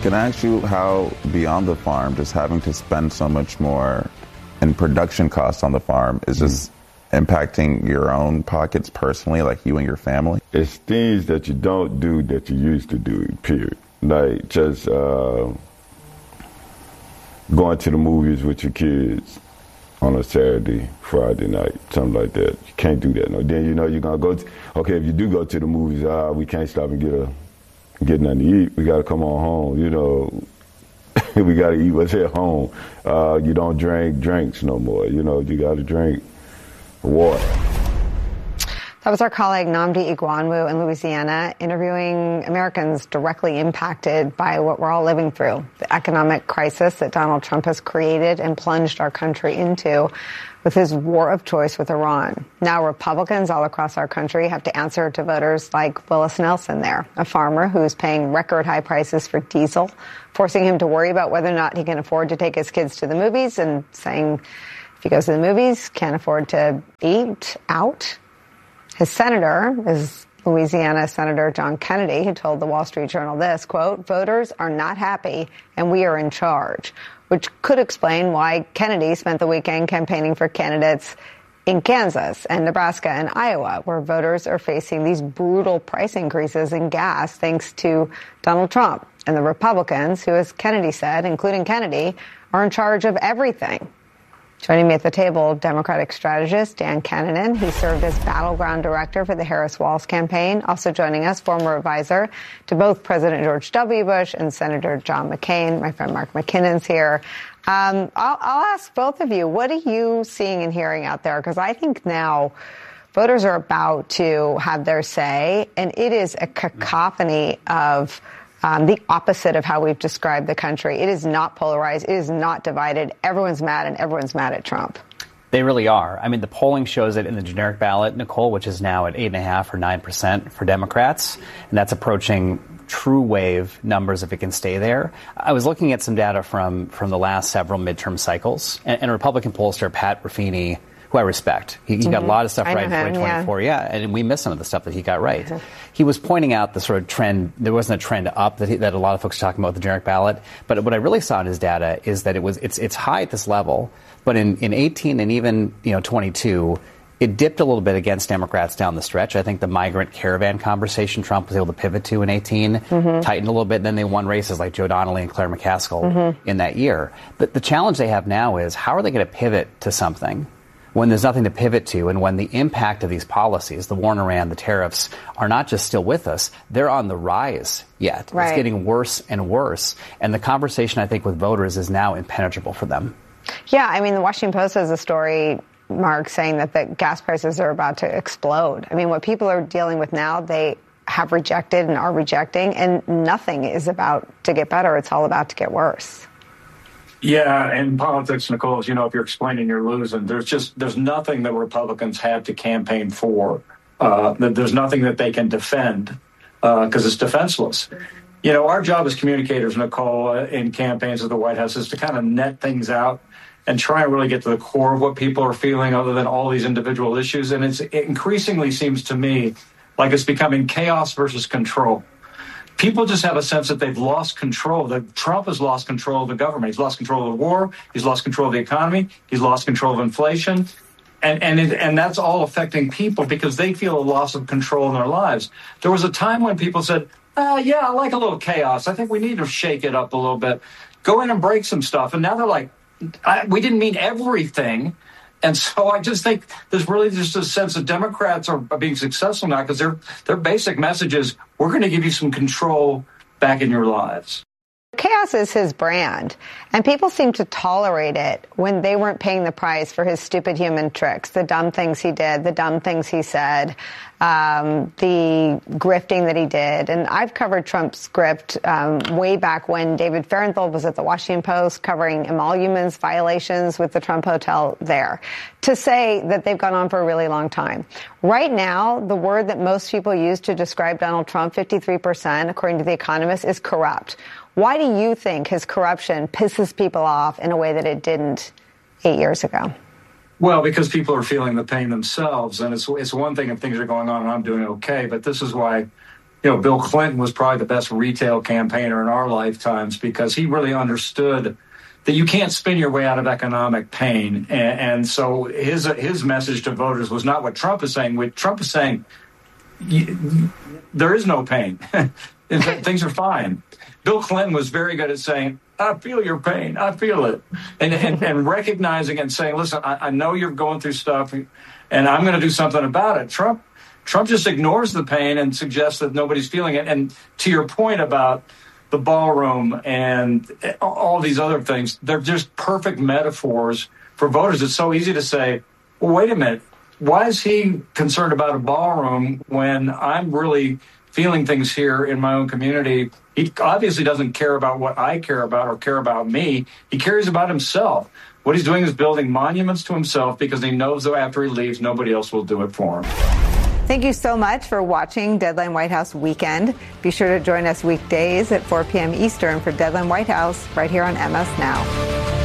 Can I ask you how beyond the farm, just having to spend so much more in production costs on the farm is just impacting your own pockets personally, like you and your family? It's things that you don't do that you used to do, period. Like just going to the movies with your kids on a Saturday, Friday night, something like that. You can't do that. No. Then you're going to go, okay, if you do go to the movies, we can't stop and get nothing to eat. We got to come on home, we got to eat what's at home. You don't drink drinks no more, you got to drink water. That was our colleague Nnamdi Igwanwu in Louisiana, interviewing Americans directly impacted by what we're all living through, the economic crisis that Donald Trump has created and plunged our country into with his war of choice with Iran. Now Republicans all across our country have to answer to voters like Willis Nelson there, a farmer who's paying record high prices for diesel, forcing him to worry about whether or not he can afford to take his kids to the movies, and saying if he goes to the movies, can't afford to eat out. His senator is Louisiana Senator John Kennedy, who told the Wall Street Journal this, quote, "Voters are not happy and we are in charge," which could explain why Kennedy spent the weekend campaigning for candidates in Kansas and Nebraska and Iowa, where voters are facing these brutal price increases in gas thanks to Donald Trump. And the Republicans, who, as Kennedy said, including Kennedy, are in charge of everything. Joining me at the table, Democratic strategist Dan Kennedy. He served as battleground director for the Harris-Walz campaign. Also joining us, former advisor to both President George W. Bush and Senator John McCain. My friend Mark McKinnon's here. I'll ask both of you, what are you seeing and hearing out there? Because I think now voters are about to have their say, and it is a cacophony of the opposite of how we've described the country. It is not polarized. It is not divided. Everyone's mad, and everyone's mad at Trump. They really are. I mean, the polling shows it in the generic ballot, Nicole, which is now at 8.5 or 9% for Democrats, and that's approaching true wave numbers if it can stay there. I was looking at some data from the last several midterm cycles, and a Republican pollster, Pat Ruffini, who I respect. He got a lot of stuff right in 2024, and we missed some of the stuff that he got right. He was pointing out the sort of trend. There wasn't a trend up that a lot of folks are talking about with the generic ballot. But what I really saw in his data is that it's high at this level, but in 18 and even 22, it dipped a little bit against Democrats down the stretch. I think the migrant caravan conversation Trump was able to pivot to in 18 tightened a little bit. And then they won races like Joe Donnelly and Claire McCaskill in that year. But the challenge they have now is how are they going to pivot to something when there's nothing to pivot to, and when the impact of these policies, the war in Iran, the tariffs, are not just still with us, they're on the rise yet. Right. It's getting worse and worse. And the conversation, I think, with voters is now impenetrable for them. Yeah, I mean, the Washington Post has a story, Mark, saying that the gas prices are about to explode. I mean, what people are dealing with now, they have rejected and are rejecting, and nothing is about to get better. It's all about to get worse. Yeah, in politics, Nicole, as you know, if you're explaining, you're losing. There's nothing that Republicans have to campaign for. There's nothing that they can defend because it's defenseless. Our job as communicators, Nicole, in campaigns at the White House is to kind of net things out and try and really get to the core of what people are feeling other than all these individual issues. And it increasingly seems to me like it's becoming chaos versus control. People just have a sense that they've lost control, that Trump has lost control of the government. He's lost control of the war. He's lost control of the economy. He's lost control of inflation. And that's all affecting people because they feel a loss of control in their lives. There was a time when people said, yeah, I like a little chaos. I think we need to shake it up a little bit. Go in and break some stuff. And now they're like, we didn't mean everything. And so I just think there's really just a sense that Democrats are being successful now because their basic message is we're going to give you some control back in your lives. Chaos is his brand, and people seem to tolerate it when they weren't paying the price for his stupid human tricks, the dumb things he did, the dumb things he said, the grifting that he did. And I've covered Trump's grift way back when David Fahrenthold was at the Washington Post covering emoluments violations with the Trump Hotel there, to say that they've gone on for a really long time. Right now, the word that most people use to describe Donald Trump, 53%, according to The Economist, is corrupt. Why do you think his corruption pisses people off in a way that it didn't 8 years ago? Well, because people are feeling the pain themselves. And it's one thing if things are going on and I'm doing okay. But this is why Bill Clinton was probably the best retail campaigner in our lifetimes because he really understood that you can't spin your way out of economic pain. And so his message to voters was not what Trump is saying. What Trump is saying, there is no pain. Things are fine. Bill Clinton was very good at saying, I feel your pain. I feel it. And recognizing it and saying, listen, I know you're going through stuff and I'm going to do something about it. Trump just ignores the pain and suggests that nobody's feeling it. And to your point about the ballroom and all these other things, they're just perfect metaphors for voters. It's so easy to say, well, wait a minute, why is he concerned about a ballroom when I'm really feeling things here in my own community? He obviously doesn't care about what I care about or care about me. He cares about himself. What he's doing is building monuments to himself because he knows that after he leaves, nobody else will do it for him. Thank you so much for watching Deadline White House Weekend. Be sure to join us weekdays at 4 p.m. Eastern for Deadline White House right here on MS Now.